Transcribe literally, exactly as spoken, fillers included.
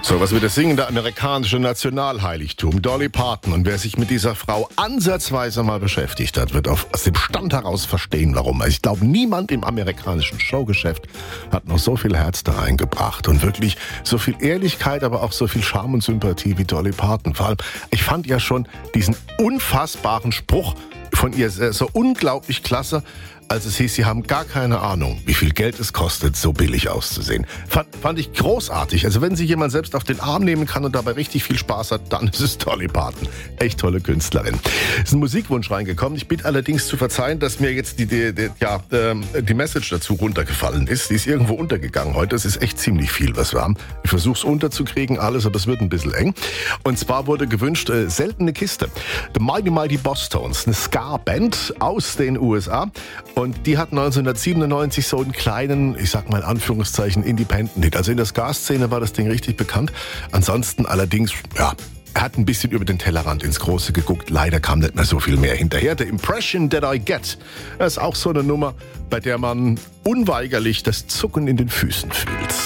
So, was wird das singende amerikanische Nationalheiligtum, Dolly Parton. Und wer sich mit dieser Frau ansatzweise mal beschäftigt hat, wird auf, aus dem Stand heraus verstehen, warum. Also ich glaube, niemand im amerikanischen Showgeschäft hat noch so viel Herz da reingebracht und wirklich so viel Ehrlichkeit, aber auch so viel Charme und Sympathie wie Dolly Parton. Vor allem, ich fand ja schon diesen unfassbaren Spruch von ihr so unglaublich klasse, als es hieß, sie haben gar keine Ahnung, wie viel Geld es kostet, so billig auszusehen. Fand, fand ich großartig. Also wenn sich jemand selbst auf den Arm nehmen kann und dabei richtig viel Spaß hat, dann ist es Dolly Parton. Echt tolle Künstlerin. Es ist ein Musikwunsch reingekommen. Ich bitte allerdings zu verzeihen, dass mir jetzt die, die, die, ja, die Message dazu runtergefallen ist. Die ist irgendwo untergegangen heute. Es ist echt ziemlich viel, was wir haben. Ich versuche es unterzukriegen, alles, aber es wird ein bisschen eng. Und zwar wurde gewünscht, äh, seltene Kiste. The Mighty Mighty Bosstones, eine Ska-Band aus den U S A. Und die hat neunzehnhundertsiebenundneunzig so einen kleinen, ich sag mal in Anführungszeichen, Independent-Hit. Also in der Ska-Szene war das Ding richtig bekannt. Ansonsten allerdings, ja, er hat ein bisschen über den Tellerrand ins Große geguckt. Leider kam nicht mehr so viel mehr hinterher. The Impression That I Get, das ist auch so eine Nummer, bei der man unweigerlich das Zucken in den Füßen fühlt.